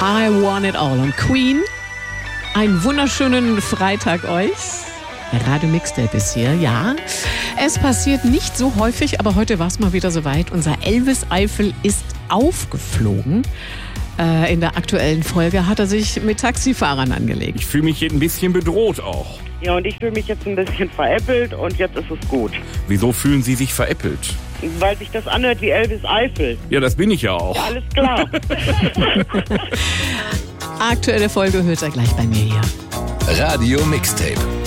I Want It All. Und Queen, einen wunderschönen Freitag euch. Radio Mixtape ist hier, ja. Es passiert nicht so häufig, aber heute war es mal wieder soweit. Unser Elvis Eifel ist aufgeflogen. In der aktuellen Folge hat er sich mit Taxifahrern angelegt. Ich fühle mich ein bisschen bedroht auch. Ja, und ich fühle mich jetzt ein bisschen veräppelt und jetzt ist es gut. Wieso fühlen Sie sich veräppelt? Weil sich das anhört wie Elvis Eifel. Ja, das bin ich ja auch. Ja, alles klar. Aktuelle Folge hört ihr gleich bei mir hier. Radio Mixtape.